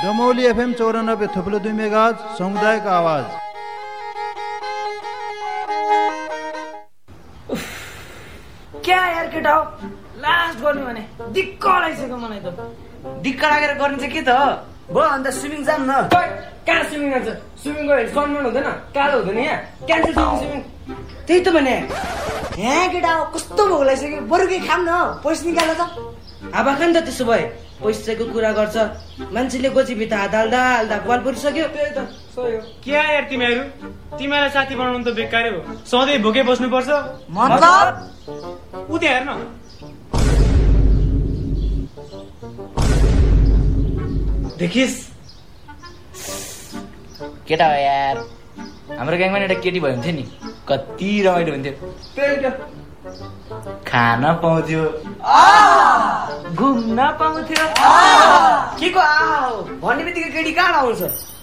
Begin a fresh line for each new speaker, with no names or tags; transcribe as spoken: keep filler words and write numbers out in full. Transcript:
Ramauli FM चौरानब्बे थुप्रो दुई मेगाहर्ज सामुदायिक आवाज।
क्या यार केटा हो लास्ट गर्नु भने दिक्क लागिसक्यो मलाई त।
दिक्क लागेर गर्ने चाहिँ के त भयो अन्त स्विमिङ जाम न।
कहाँ स्विमिङ जान्छ? स्विमिङ गयो सनबर्न हुँदैन, कालो हुँदैन। यहाँ क्यान्सल स्विमिङ।
त्यही त भने यहाँ केटा हो कस्तो भोक लागिसक्यो, बरु केही खाम न, पैसा निकाल त।
अब खान त त्यसो भए पैसाको कुरा गर्छ मान्छेले गोजी भित्र हात हाल्दा हाल्दा बल परिसक्यो। त्यही त सही हो।
क्या यार तिमीहरू, तिमीलाई साथी बनाउनु त बेकारै हो। सधैँ भोकै बस्नुपर्छ
मतलब
उता हेर्न।
देखिस केटा हो यार, हाम्रो ग्याङमा एउटा केटी भयो हुन्थ्यो नि, कति रमाइलो हुन्थ्यो।
त्यही त
खान पाउँथ्यो,
घुम्न पाउँथ्यो।
के को आ हो भन्ने बित्तिकै केटी कहाँ आउँछ।